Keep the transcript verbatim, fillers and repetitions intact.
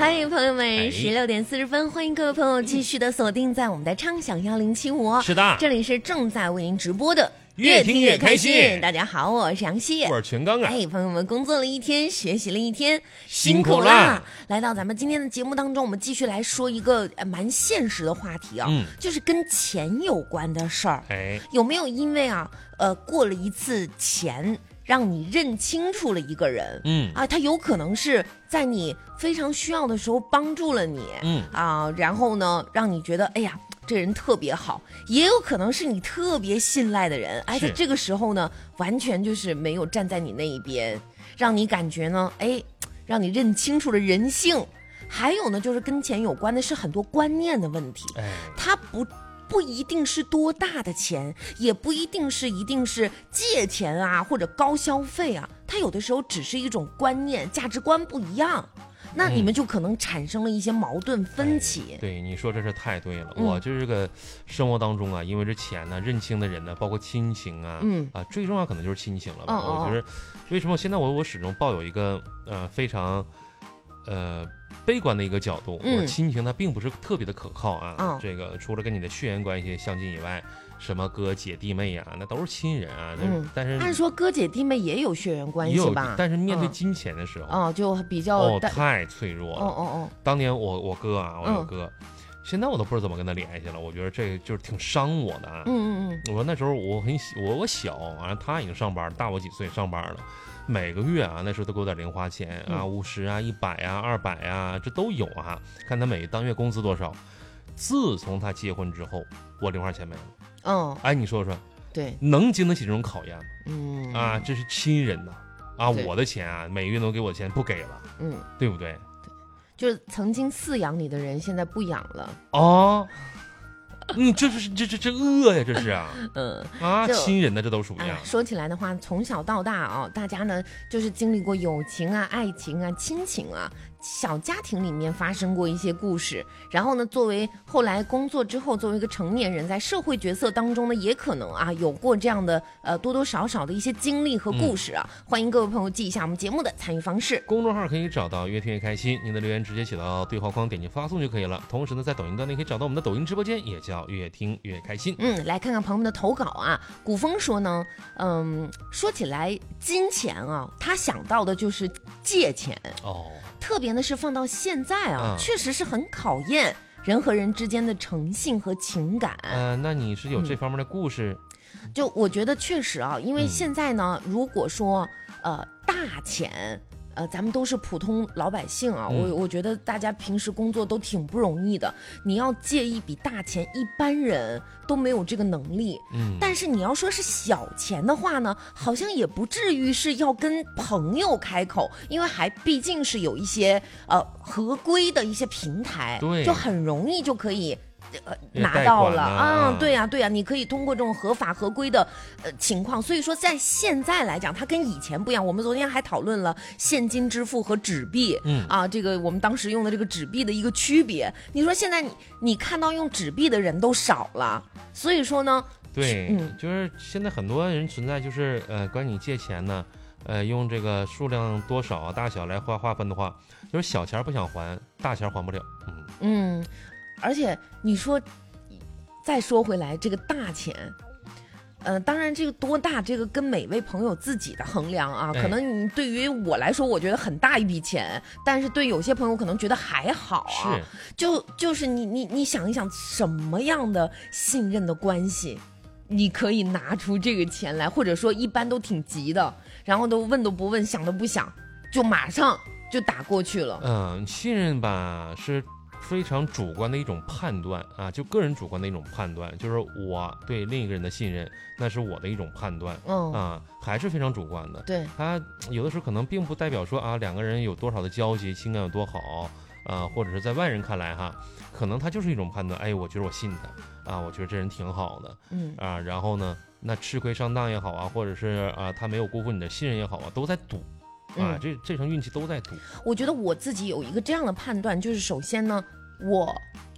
嗨，朋友们，十六点四十分，欢迎各位朋友继续的锁定在我们的畅享幺零七五。 是的， 这里是正在为您直播的。 越听越开心。 大家好，我是杨希， 我是全刚啊。 哎，朋友们，工作了一天，学习了一天， 辛苦啦！ 来到咱们今天的节目当中，我们继续来说一个呃蛮现实的话题啊，嗯，就是跟钱有关的事儿。 哎， 有没有因为啊，呃，过了一次钱，让你认清楚了一个人？嗯啊，他有可能是在你非常需要的时候帮助了你，嗯啊，然后呢，让你觉得，哎呀。这人特别好，也有可能是你特别信赖的人，哎，在这个时候呢，完全就是没有站在你那一边，让你感觉呢，哎，让你认清楚了人性。还有呢，就是跟钱有关的是很多观念的问题，哎，它不不一定是多大的钱，也不一定是一定是借钱啊或者高消费啊，它有的时候只是一种观念，价值观不一样。那你们就可能产生了一些矛盾分歧。 哎、对，你说这是太对了。嗯、我就是这个生活当中啊，因为这钱呢，认清的人呢，包括亲情啊，嗯啊，最重要可能就是亲情了吧。哦哦我觉得，为什么现在我我始终抱有一个呃非常呃悲观的一个角度，嗯、我亲情它并不是特别的可靠啊。哦、这个除了跟你的血缘关系相近以外。什么哥姐弟妹啊，那都是亲人啊。嗯，但是按说哥姐弟妹也有血缘关系吧？ 但是面对金钱的时候， 哦，就比较哦太脆弱了。 哦哦哦， 当年我我哥啊，我有哥，嗯、现在我都不知道怎么跟他联系了。我觉得这就是挺伤我的啊。嗯嗯嗯。我说那时候我很我我小啊，他已经上班，大我几岁，上班了。每个月啊，那时候都给我点零花钱啊，五十啊，一百啊，二百啊，这都有啊。看他每当月工资多少。自从他结婚之后，我零花钱没了。嗯，哎，你说说， 对， 能经得起这种考验吗？ 嗯， 啊，这是亲人呐，啊，我的钱啊，每个月能给我钱不给了，嗯，对不对？ 对，就是曾经饲养你的人，现在不养了。 哦。嗯，这是这这这恶呀，这是啊，嗯啊，亲人呢，这都属于啊。 说起来的话，从小到大啊，大家呢就是经历过友情啊、爱情啊、亲情啊，小家庭里面发生过一些故事。然后呢，作为后来工作之后，作为一个成年人，在社会角色当中呢，也可能啊有过这样的呃多多少少的一些经历和故事啊。嗯、欢迎各位朋友记一下我们节目的参与方式， 公众号可以找到越听越开心，您的留言直接写到对话框，点击发送就可以了。同时呢，在抖音端内可以找到我们的抖音直播间，也叫。越听越开心。 嗯，来看看朋友们的投稿啊。古风说呢，嗯，说起来金钱啊，他想到的就是借钱哦。特别呢是放到现在啊，嗯、确实是很考验人和人之间的诚信和情感。 呃，那你是有这方面的故事？ 嗯、就我觉得确实啊，因为现在呢，嗯、如果说呃大钱。呃，咱们都是普通老百姓啊，嗯、我我觉得大家平时工作都挺不容易的。你要借一笔大钱，一般人都没有这个能力。嗯，但是你要说是小钱的话呢，好像也不至于是要跟朋友开口，因为还毕竟是有一些呃合规的一些平台， 对， 就很容易就可以。呃，拿到了啊，对呀、啊，对呀、啊，你可以通过这种合法合规的呃情况，所以说在现在来讲，它跟以前不一样。我们昨天还讨论了现金支付和纸币，嗯啊，这个我们当时用的这个纸币的一个区别。你说现在你你看到用纸币的人都少了，所以说呢， 对，嗯，就是现在很多人存在就是呃，管你借钱呢，呃，用这个数量多少啊、大小来划划分的话，就是小钱不想还，大钱还不了，嗯嗯。而且你说，再说回来，这个大钱，呃，当然这个多大，这个跟每位朋友自己的衡量啊。可能你对于我来说，我觉得很大一笔钱，但是对有些朋友可能觉得还好啊。 是， 就就是你你你想一想，什么样的信任的关系，你可以拿出这个钱来，或者说一般都挺急的，然后都问都不问，想都不想，就马上就打过去了。 嗯，信任吧是。非常主观的一种判断啊，就个人主观的一种判断，就是我对另一个人的信任，那是我的一种判断，嗯啊，还是非常主观的。 对， 他有的时候可能并不代表说啊两个人有多少的交集，情感有多好啊，或者是在外人看来哈，可能他就是一种判断，哎，我觉得我信他啊，我觉得这人挺好的，嗯啊，然后呢，那吃亏上当也好啊，或者是啊他没有辜负你的信任也好啊，都在赌。啊，这这场运气都在赌。 我觉得我自己有一个这样的判断，就是首先呢，我